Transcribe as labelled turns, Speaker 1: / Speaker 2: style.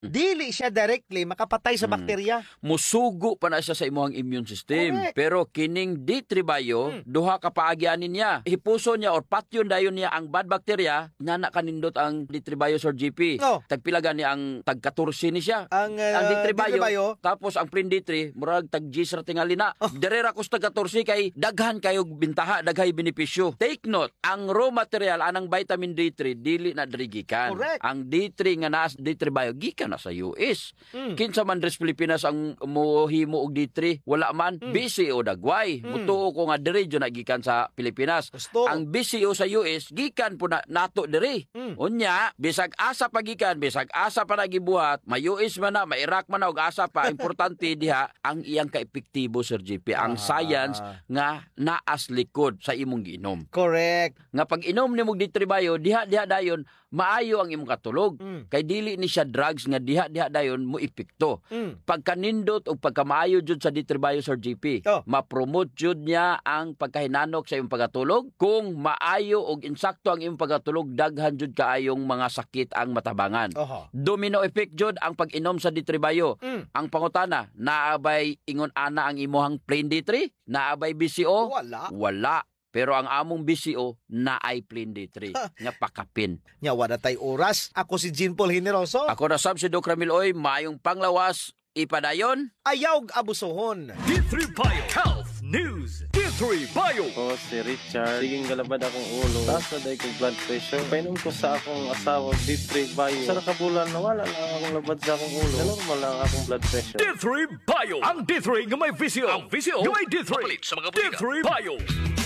Speaker 1: dili siya directly makapatay sa bakterya.
Speaker 2: Musugo pa na siya sa imong immune system.
Speaker 1: Correct.
Speaker 2: Pero kining D3 Bio, duha ka paagyanin niya. Hipuso niya or patyon dayon niya ang bad bacteria, nga na kanindot ang D3 Bio Sir GP.
Speaker 1: No.
Speaker 2: Tagpilagan niya ang tag-14 ni siya.
Speaker 1: Ang
Speaker 2: D3 Bio,
Speaker 1: D3 Bio,
Speaker 2: tapos ang Print D3, murag tag-Gis ra tingali na. Derera ko sa tag-14 kay daghan kayo bintaha, daghay benepisyo. Take note, ang raw material anang vitamin D3 dili na drigikan.
Speaker 1: Correct.
Speaker 2: Ang D3 nga naa sa D3 Bio gikan na sa US. Kinsa man dres Pilipinas ang mohimo og D3, wala man BCO dagway. Mutuo ko nga diri jud nagikan sa Pilipinas.
Speaker 1: Gusto.
Speaker 2: Ang BCO sa US gikan po na nato diri. Unya, bisag asa pagikan, bisag asa pa nagibuhat, may US man na, may Iraq man na og asa pa, importante diha ang iyang kaepektibo Sir GP, ang science nga naas likod sa imong giinom.
Speaker 1: correct.
Speaker 2: Nga pag inom nimo D3 Bio, diha dayon maayo ang imong katulog. Kay dili ni siya drugs nga diha dayon mo epekto. Pagkanindot o pagkamaayo jud sa D3 Bio Sir GP,
Speaker 1: Oh.
Speaker 2: ma-promote jud niya ang pagkahinanok sa imong pagkatulog. Kung maayo og insakto ang imong pagkatulog, daghan jud kaayong mga sakit ang matabangan.
Speaker 1: Oho.
Speaker 2: Domino effect jud ang pag-inom sa D3 Bio. Ang pangutana, naabay ingon ana ang imuhang plain D3? Naabay BCO? Wala. Pero ang among BCO naay plain D3 nga pakapin.
Speaker 1: Nya wala tay oras. Ako si Jean Paul Generoso.
Speaker 2: Ako na sab si Doc Ramil Oy, maayong panglawas, ipadayon.
Speaker 1: Ayaw abusohon.
Speaker 3: D3 Bio Health News. D3 Bio.
Speaker 4: Ako si Richard. Siging galabad akong ulo. Taas na dahil kong blood pressure. Painom ko sa akong asawa D3 Bio. Sa nakabulan, nawala lang akong labad sa akong ulo. Normal lang akong blood pressure.
Speaker 3: D3 Bio. Ang D3 nga may VCO. Ang VCO nga may D3. Sa mga D3 Bio.